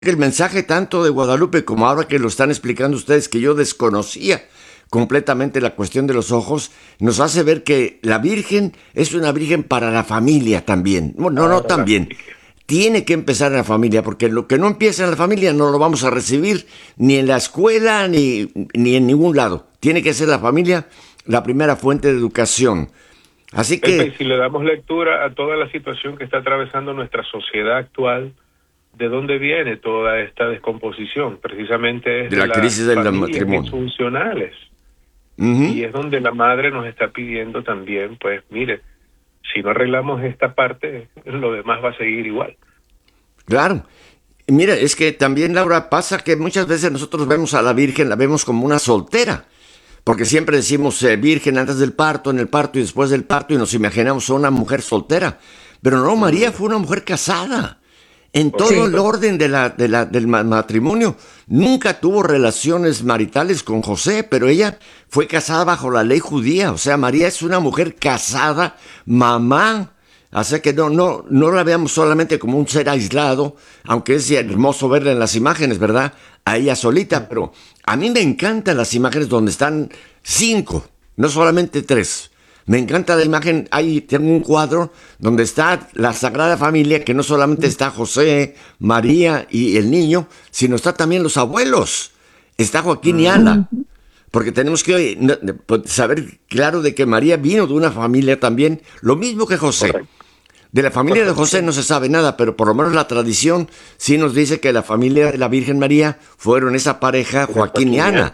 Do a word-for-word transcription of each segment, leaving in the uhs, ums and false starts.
el mensaje tanto de Guadalupe como ahora que lo están explicando ustedes, que yo desconocía completamente la cuestión de los ojos, nos hace ver que la Virgen es una Virgen para la familia también. Bueno, no, no Para la también. familia. Tiene que empezar en la familia, porque lo que no empieza en la familia no lo vamos a recibir ni en la escuela ni, ni en ningún lado. Tiene que ser la familia la primera fuente de educación. Así Pepe, y que, si le damos lectura a toda la situación que está atravesando nuestra sociedad actual, ¿de dónde viene toda esta descomposición? Precisamente es de de la las crisis del familias matrimonio. disfuncionales. Ujú. Y es donde la madre nos está pidiendo también, pues mire, si no arreglamos esta parte, lo demás va a seguir igual. Claro. Y mira, es que también, Laura, pasa que muchas veces nosotros vemos a la Virgen, la vemos como una soltera, porque siempre decimos eh, Virgen antes del parto, en el parto y después del parto, y nos imaginamos a una mujer soltera. Pero no, María Mm, fue una mujer casada. En por todo Sí, el supuesto. orden de la, de la, del ma- matrimonio. Nunca tuvo relaciones maritales con José, pero ella fue casada bajo la ley judía. O sea, María es una mujer casada, mamá. O sea que no, no, no la veamos solamente como un ser aislado, aunque es hermoso verla en las imágenes, ¿verdad? A ella solita, Ujú. pero a mí me encantan las imágenes donde están cinco, no solamente tres. Me encanta la imagen, ahí tengo un cuadro donde está la Sagrada Familia, que no solamente está José, María y el niño, sino está también los abuelos. Está Joaquín y Mm, Ana. ujú, Porque tenemos que no, pues, saber claro de que María vino de una familia también, lo mismo que José. correcto, De la familia de José correcto. no se sabe nada, pero por lo menos la tradición sí nos dice que la familia de la Virgen María fueron esa pareja Era Joaquín y Joaquín y Ana. Ana.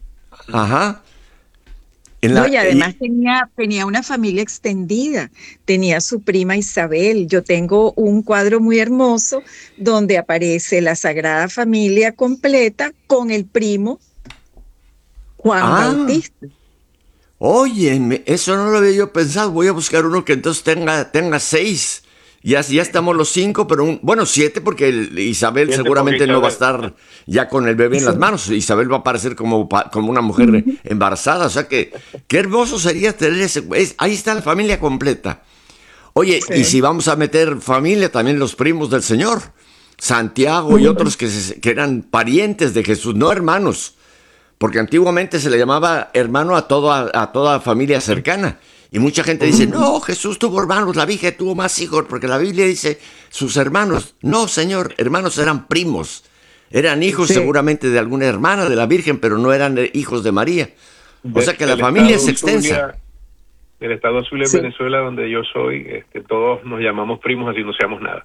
Ajá. En no, la, y y- además tenía, tenía una familia extendida, tenía su prima Isabel. Yo tengo un cuadro muy hermoso donde aparece la Sagrada Familia completa con el primo Juan ah, Bautista. oye, me- eso no lo había yo pensado. Voy a buscar uno que entonces tenga, tenga seis. Ya, ya estamos los cinco, pero un, bueno, siete, porque el- Isabel Siete porque seguramente no va a Isabel. estar ya con el bebé en las Sí. manos. Isabel va a parecer como, pa- como una mujer Ujú. embarazada. O sea que, qué hermoso sería tener ese. es- ahí está la familia completa. Oye, y Sí. si vamos a meter familia, también los primos del Señor, Santiago y Ujú. otros que, se- que eran parientes de Jesús, no hermanos, porque antiguamente se le llamaba hermano a toda, a toda familia cercana. Y mucha gente dice, Ujú. no, Jesús tuvo hermanos, la Virgen tuvo más hijos, porque la Biblia dice sus hermanos. No, Señor, hermanos eran primos. Eran hijos Sí. seguramente de alguna hermana de la Virgen, pero no eran eh, hijos de María. O De- sea que la del familia es estado extensa. Zulia, del estado Zulia en Sí. Venezuela, donde yo soy, este, todos nos llamamos primos así no seamos nada.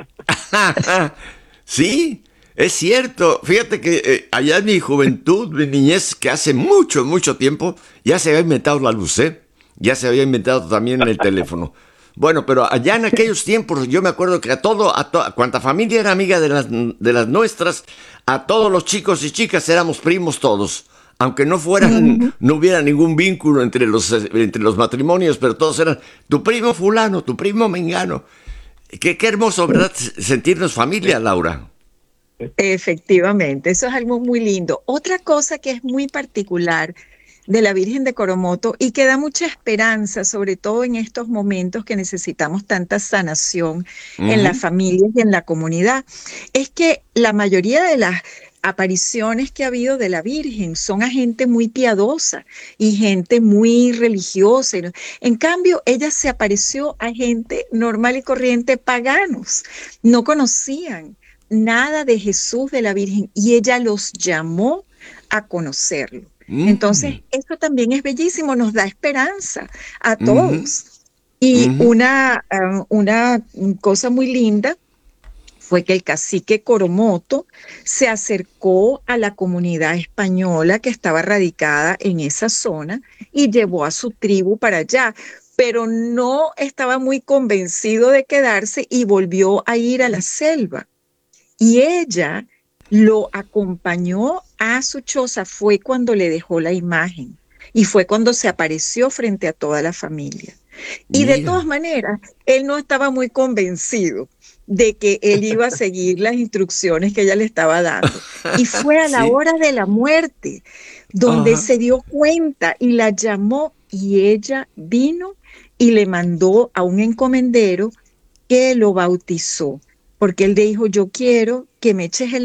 Sí, es cierto. Fíjate que eh, allá en mi juventud, mi niñez, que hace mucho, mucho tiempo, ya se había inventado la luz, ¿eh? Ya se había inventado también el teléfono. Bueno, pero allá en aquellos tiempos, yo me acuerdo que a todo, a, to- a cuanta familia era amiga de las, de las nuestras, a todos los chicos y chicas éramos primos todos. Aunque no fueran, Ujú. no hubiera ningún vínculo entre los, eh, entre los matrimonios, pero todos eran tu primo fulano, tu primo mengano. Qué, qué hermoso, ¿verdad? Sentirnos familia, Sí, Laura. sí. Efectivamente, eso es algo muy lindo. Otra cosa que es muy particular de la Virgen de Coromoto y que da mucha esperanza, sobre todo en estos momentos que necesitamos tanta sanación en las Ujú. familias y en la comunidad, es que la mayoría de las apariciones que ha habido de la Virgen son a gente muy piadosa y gente muy religiosa. En cambio, ella se apareció a gente normal y corriente, paganos, no conocían nada de Jesús, de la Virgen, y ella los llamó a conocerlo. Entonces, Mm, eso también es bellísimo, nos da esperanza a ujú, todos. Y ujú. una, ah, una cosa muy linda fue que el cacique Coromoto se acercó a la comunidad española que estaba radicada en esa zona y llevó a su tribu para allá, pero no estaba muy convencido de quedarse y volvió a ir a la selva. Y ella lo acompañó a su choza, fue cuando le dejó la imagen y fue cuando se apareció frente a toda la familia. Y de todas Mira. maneras, él no estaba muy convencido de que él iba a seguir las instrucciones que ella le estaba dando. Y fue a la Sí. hora de la muerte donde Ajá. se dio cuenta y la llamó y ella vino y le mandó a un encomendero que lo bautizó. porque él dijo, yo quiero que me eches el